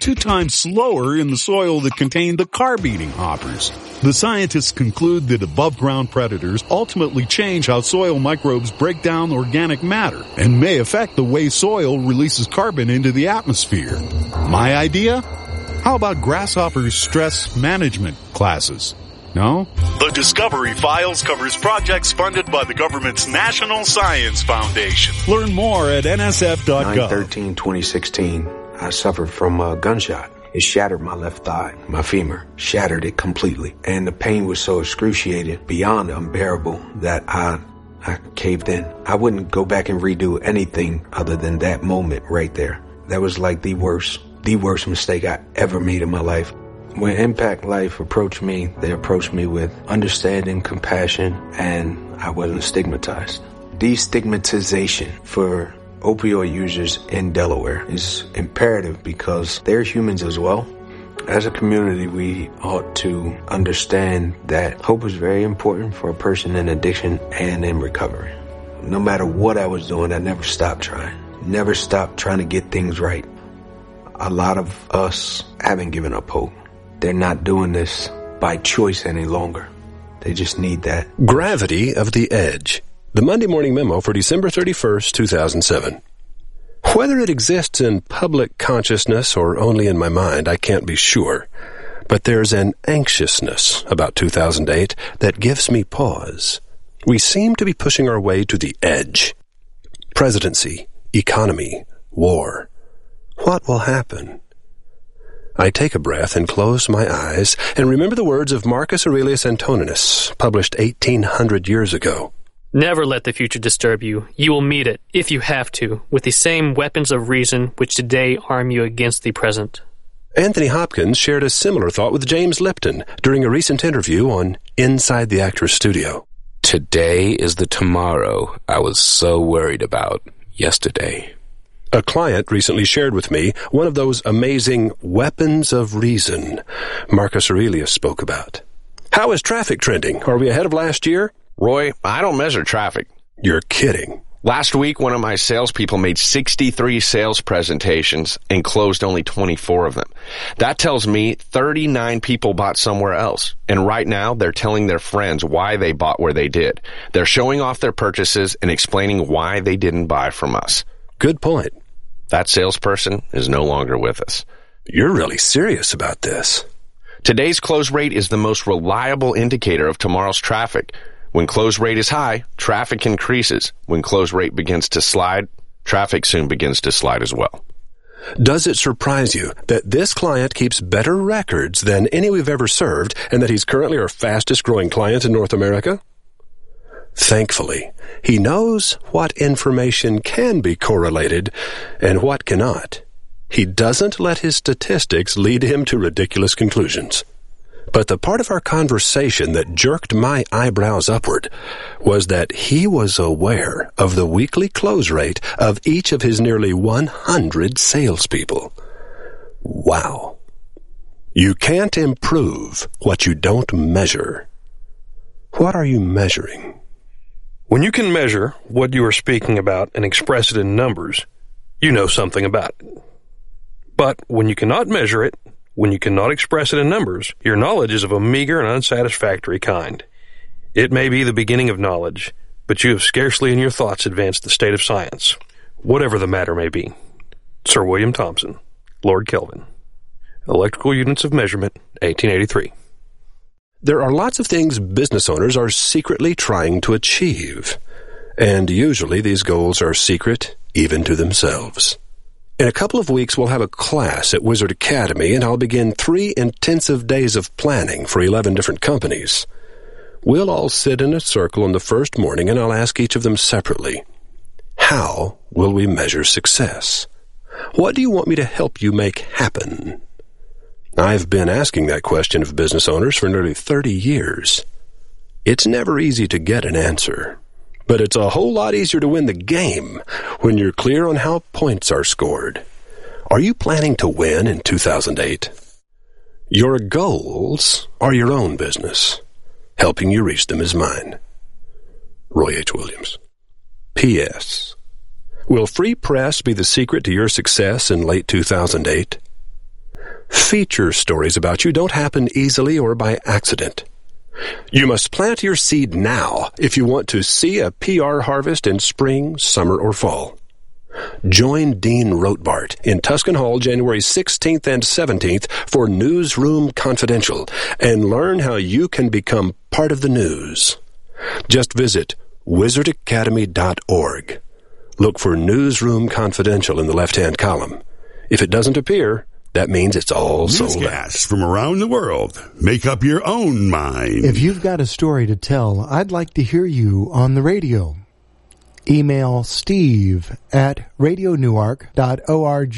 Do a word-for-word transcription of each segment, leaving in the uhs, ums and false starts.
two times slower in the soil that contained the carb-eating hoppers. The scientists conclude that above-ground predators ultimately change how soil microbes break down organic matter and may affect the way soil releases carbon into the atmosphere. My idea? How about grasshoppers' stress management classes? No? The Discovery Files covers projects funded by the government's National Science Foundation. Learn more at N S F dot gov. nine thirteen twenty sixteen, I suffered from a gunshot. It shattered my left thigh, my femur, shattered it completely. And the pain was so excruciating, beyond unbearable, that I, I caved in. I wouldn't go back and redo anything other than that moment right there. That was like the worst, the worst mistake I ever made in my life. When Impact Life approached me, they approached me with understanding, compassion, and I wasn't stigmatized. Destigmatization for opioid users in Delaware is imperative because they're humans as well. As a community, we ought to understand that hope is very important for a person in addiction and in recovery. No matter what I was doing, I never stopped trying. Never stopped trying to get things right. A lot of us haven't given up hope. They're not doing this by choice any longer. They just need that. Gravity of the Edge. The Monday Morning Memo for December thirty-first, two thousand seven. Whether it exists in public consciousness or only in my mind, I can't be sure. But there's an anxiousness about two thousand eight that gives me pause. We seem to be pushing our way to the edge. Presidency, economy, war. What will happen? I take a breath and close my eyes and remember the words of Marcus Aurelius Antoninus, published eighteen hundred years ago. Never let the future disturb you. You will meet it, if you have to, with the same weapons of reason which today arm you against the present. Anthony Hopkins shared a similar thought with James Lipton during a recent interview on Inside the Actors Studio. Today is the tomorrow I was so worried about yesterday. A client recently shared with me one of those amazing weapons of reason Marcus Aurelius spoke about. How is traffic trending? Are we ahead of last year? Roy, I don't measure traffic. You're kidding. Last week, one of my salespeople made sixty-three sales presentations and closed only twenty-four of them. That tells me thirty-nine people bought somewhere else. And right now, they're telling their friends why they bought where they did. They're showing off their purchases and explaining why they didn't buy from us. Good point. That salesperson is no longer with us. You're really serious about this. Today's close rate is the most reliable indicator of tomorrow's traffic. When close rate is high, traffic increases. When close rate begins to slide, traffic soon begins to slide as well. Does it surprise you that this client keeps better records than any we've ever served and that he's currently our fastest growing client in North America? Thankfully, he knows what information can be correlated and what cannot. He doesn't let his statistics lead him to ridiculous conclusions. But the part of our conversation that jerked my eyebrows upward was that he was aware of the weekly close rate of each of his nearly one hundred salespeople. Wow. You can't improve what you don't measure. What are you measuring? When you can measure what you are speaking about and express it in numbers, you know something about it. But when you cannot measure it, when you cannot express it in numbers, your knowledge is of a meager and unsatisfactory kind. It may be the beginning of knowledge, but you have scarcely in your thoughts advanced the state of science, whatever the matter may be. Sir William Thomson, Lord Kelvin. Electrical Units of Measurement, eighteen eighty-three. There are lots of things business owners are secretly trying to achieve, and usually these goals are secret even to themselves. In a couple of weeks, we'll have a class at Wizard Academy, and I'll begin three intensive days of planning for eleven different companies. We'll all sit in a circle on the first morning, and I'll ask each of them separately, how will we measure success? What do you want me to help you make happen? I've been asking that question of business owners for nearly thirty years. It's never easy to get an answer, but it's a whole lot easier to win the game when you're clear on how points are scored. Are you planning to win in two thousand eight? Your goals are your own business. Helping you reach them is mine. Roy H. Williams. P S. Will free press be the secret to your success in late two thousand eight? Feature stories about you don't happen easily or by accident. You must plant your seed now if you want to see a P R harvest in spring, summer, or fall. Join Dean Rotbart in Tuscan Hall January sixteenth and seventeenth for Newsroom Confidential and learn how you can become part of the news. Just visit wizard academy dot org. Look for Newsroom Confidential in the left-hand column. If it doesn't appear, that means it's all sold out. Newscasts from around the world. Make up your own mind. If you've got a story to tell, I'd like to hear you on the radio. Email steve at radio newark dot org.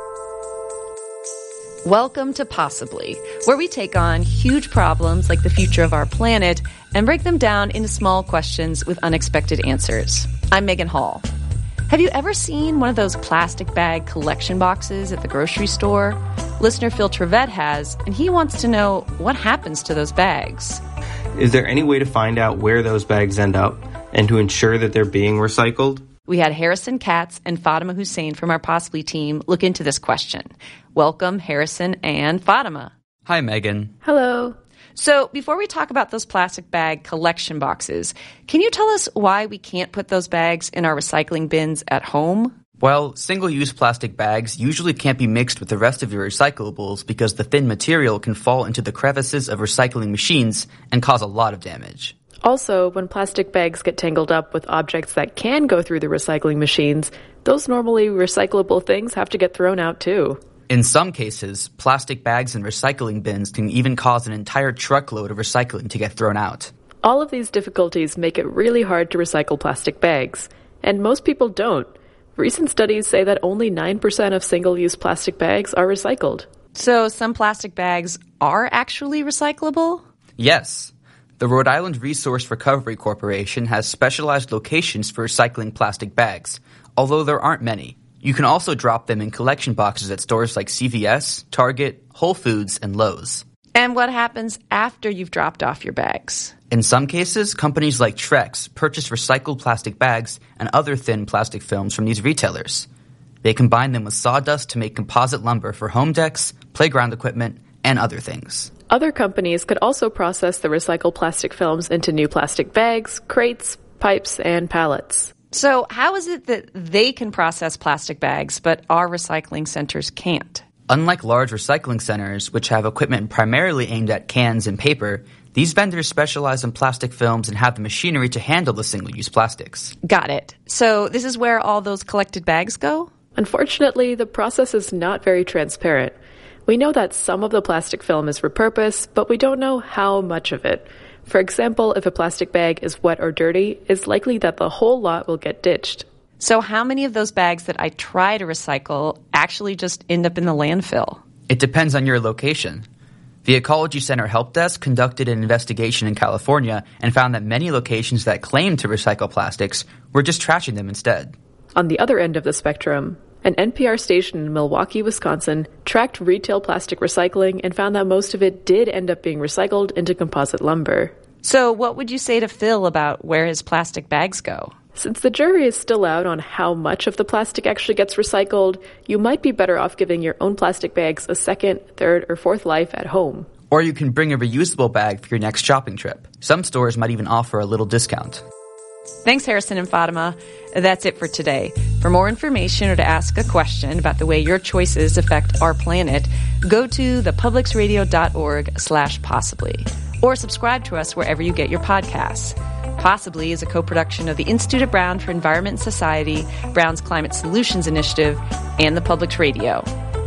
Welcome to Possibly, where we take on huge problems like the future of our planet and break them down into small questions with unexpected answers. I'm Megan Hall. Have you ever seen one of those plastic bag collection boxes at the grocery store? Listener Phil Trevette has, and he wants to know what happens to those bags. Is there any way to find out where those bags end up and to ensure that they're being recycled? We had Harrison Katz and Fatima Hussein from our Possibly team look into this question. Welcome, Harrison and Fatima. Hi, Megan. Hello. So before we talk about those plastic bag collection boxes, can you tell us why we can't put those bags in our recycling bins at home? Well, single-use plastic bags usually can't be mixed with the rest of your recyclables because the thin material can fall into the crevices of recycling machines and cause a lot of damage. Also, when plastic bags get tangled up with objects that can go through the recycling machines, those normally recyclable things have to get thrown out too. In some cases, plastic bags in recycling bins can even cause an entire truckload of recycling to get thrown out. All of these difficulties make it really hard to recycle plastic bags, and most people don't. Recent studies say that only nine percent of single-use plastic bags are recycled. So some plastic bags are actually recyclable? Yes. The Rhode Island Resource Recovery Corporation has specialized locations for recycling plastic bags, although there aren't many. You can also drop them in collection boxes at stores like C V S, Target, Whole Foods, and Lowe's. And what happens after you've dropped off your bags? In some cases, companies like Trex purchase recycled plastic bags and other thin plastic films from these retailers. They combine them with sawdust to make composite lumber for home decks, playground equipment, and other things. Other companies could also process the recycled plastic films into new plastic bags, crates, pipes, and pallets. So how is it that they can process plastic bags, but our recycling centers can't? Unlike large recycling centers, which have equipment primarily aimed at cans and paper, these vendors specialize in plastic films and have the machinery to handle the single-use plastics. Got it. So this is where all those collected bags go? Unfortunately, the process is not very transparent. We know that some of the plastic film is repurposed, but we don't know how much of it. For example, if a plastic bag is wet or dirty, it's likely that the whole lot will get ditched. So how many of those bags that I try to recycle actually just end up in the landfill? It depends on your location. The Ecology Center Help Desk conducted an investigation in California and found that many locations that claimed to recycle plastics were just trashing them instead. On the other end of the spectrum, an N P R station in Milwaukee, Wisconsin, tracked retail plastic recycling and found that most of it did end up being recycled into composite lumber. So what would you say to Phil about where his plastic bags go? Since the jury is still out on how much of the plastic actually gets recycled, you might be better off giving your own plastic bags a second, third, or fourth life at home. Or you can bring a reusable bag for your next shopping trip. Some stores might even offer a little discount. Thanks, Harrison and Fatima. That's it for today. For more information or to ask a question about the way your choices affect our planet, go to thepublicsradio.org slash possibly, or subscribe to us wherever you get your podcasts. Possibly is a co-production of the Institute at Brown for Environment and Society, Brown's Climate Solutions Initiative, and the Public's Radio.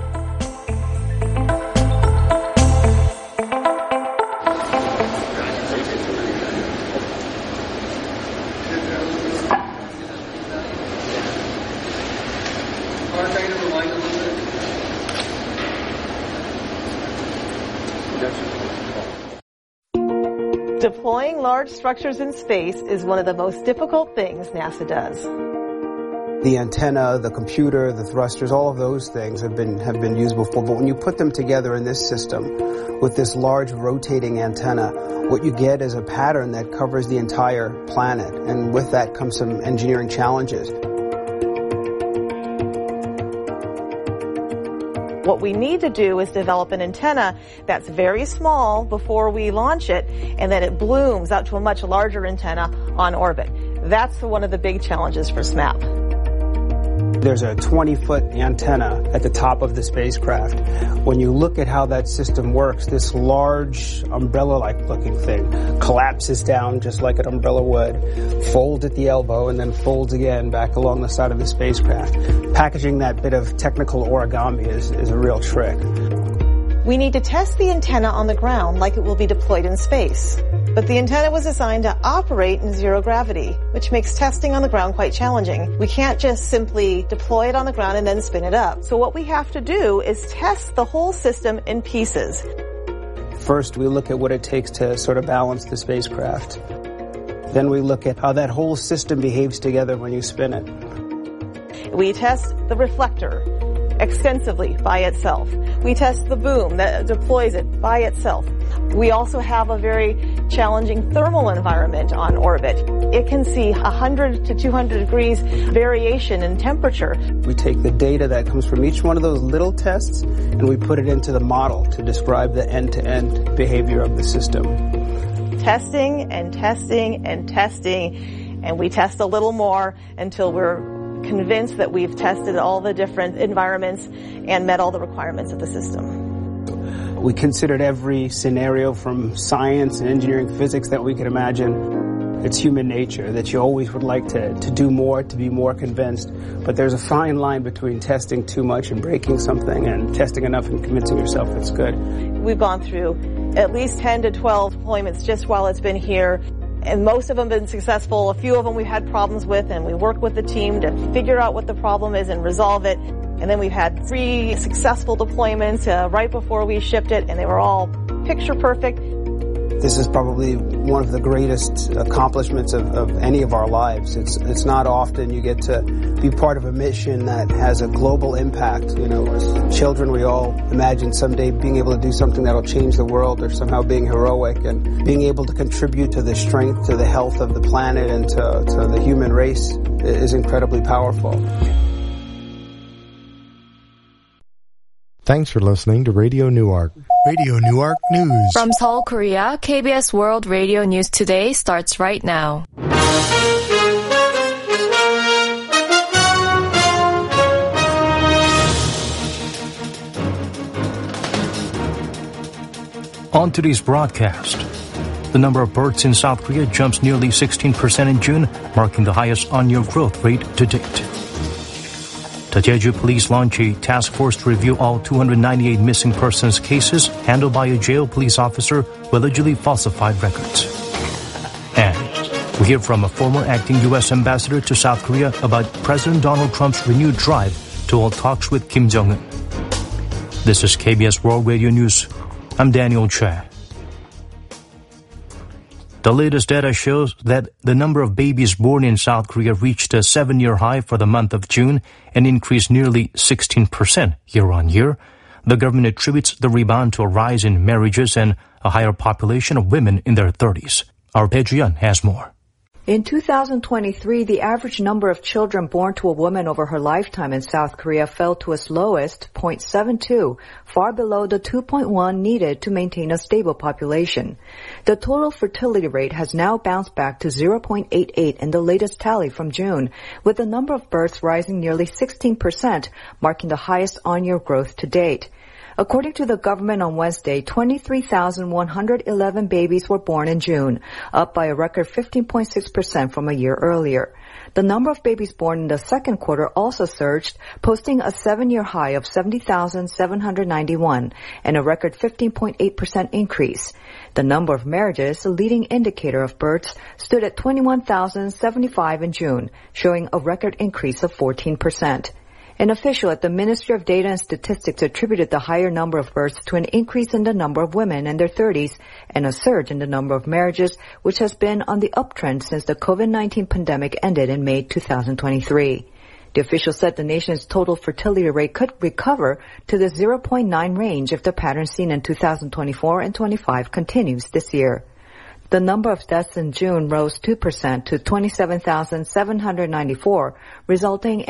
Deploying large structures in space is one of the most difficult things NASA does. The antenna, the computer, the thrusters, all of those things have been have been used before. But when you put them together in this system with this large rotating antenna, what you get is a pattern that covers the entire planet. And with that comes some engineering challenges. What we need to do is develop an antenna that's very small before we launch it, and then it blooms out to a much larger antenna on orbit. That's one of the big challenges for S M A P. There's a twenty-foot antenna at the top of the spacecraft. When you look at how that system works, this large umbrella-like looking thing collapses down just like an umbrella would, folds at the elbow, and then folds again back along the side of the spacecraft. Packaging that bit of technical origami is, is a real trick. We need to test the antenna on the ground like it will be deployed in space. But the antenna was designed to operate in zero gravity, which makes testing on the ground quite challenging. We can't just simply deploy it on the ground and then spin it up. So what we have to do is test the whole system in pieces. First, we look at what it takes to sort of balance the spacecraft. Then we look at how that whole system behaves together when you spin it. We test the reflector extensively by itself. We test the boom that deploys it by itself. We also have a very challenging thermal environment on orbit. It can see one hundred to two hundred degrees variation in temperature. We take the data that comes from each one of those little tests and we put it into the model to describe the end-to-end behavior of the system. Testing and testing and testing, and we test a little more until we're convinced that we've tested all the different environments and met all the requirements of the system. We considered every scenario from science and engineering physics that we could imagine. It's human nature that you always would like to, to do more, to be more convinced. But there's a fine line between testing too much and breaking something and testing enough and convincing yourself it's good. We've gone through at least ten to twelve deployments just while it's been here. And most of them have been successful. A few of them we've had problems with, and we work with the team to figure out what the problem is and resolve it. And then we've had three successful deployments uh, right before we shipped it, and they were all picture perfect. This is probably one of the greatest accomplishments of, of any of our lives. It's it's not often you get to be part of a mission that has a global impact. You know, as children, we all imagine someday being able to do something that'll change the world or somehow being heroic, and being able to contribute to the strength, to the health of the planet and to, to the human race is incredibly powerful. Thanks for listening to Radio Newark. Radio Newark News. From Seoul, Korea, K B S World Radio News Today starts right now. On today's broadcast, the number of births in South Korea jumps nearly sixteen percent in June, marking the highest on-year growth rate to date. The Jeju Police launch a task force to review all two hundred ninety-eight missing persons cases handled by a jail police officer who allegedly falsified records. And we hear from a former acting U S ambassador to South Korea about President Donald Trump's renewed drive to hold talks with Kim Jong-un. This is K B S World Radio News. I'm Daniel Choi. The latest data shows that the number of babies born in South Korea reached a seven-year high for the month of June and increased nearly sixteen percent year-on-year. The government attributes the rebound to a rise in marriages and a higher population of women in their thirties. Our Bae Ju-yeon has more. In two thousand twenty-three, the average number of children born to a woman over her lifetime in South Korea fell to its lowest, zero point seven two, far below the two point one needed to maintain a stable population. The total fertility rate has now bounced back to zero point eight eight in the latest tally from June, with the number of births rising nearly sixteen percent, marking the highest on-year growth to date. According to the government on Wednesday, twenty-three thousand one hundred eleven babies were born in June, up by a record fifteen point six percent from a year earlier. The number of babies born in the second quarter also surged, posting a seven-year high of seventy thousand seven hundred ninety-one and a record fifteen point eight percent increase. The number of marriages, a leading indicator of births, stood at twenty-one thousand seventy-five in June, showing a record increase of fourteen percent. An official at the Ministry of Data and Statistics attributed the higher number of births to an increase in the number of women in their thirties and a surge in the number of marriages, which has been on the uptrend since the COVID nineteen pandemic ended in May two thousand twenty-three. The official said the nation's total fertility rate could recover to the zero point nine range if the pattern seen in two thousand twenty-four and twenty-five continues this year. The number of deaths in June rose two percent to twenty-seven thousand seven hundred ninety-four, resulting